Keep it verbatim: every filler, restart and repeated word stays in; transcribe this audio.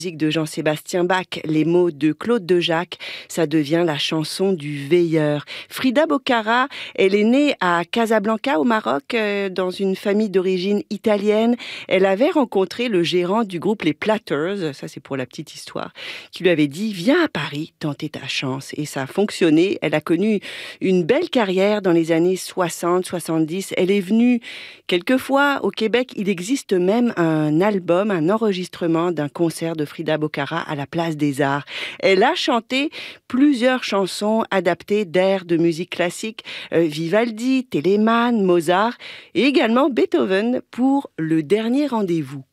Musique de Jean-Sébastien Bach, les mots de Claude Dejac, ça devient la chanson du veilleur. Frida Bocara, elle est née à Casablanca au Maroc, euh, dans une famille d'origine italienne. Elle avait rencontré le gérant du groupe Les Platters, ça c'est pour la petite histoire, qui lui avait dit « Viens à Paris, tenter ta chance ». Et ça a fonctionné. Elle a connu une belle carrière dans les années soixante soixante-dix. Elle est venue quelquefois au Québec. Il existe même un album, un enregistrement d'un concert de Frida Bocara à la Place des Arts. Elle a chanté plusieurs chansons adaptées d'airs de musique classique, euh, Vivaldi, Telemann, Mozart et également Beethoven pour Le Dernier Rendez-vous.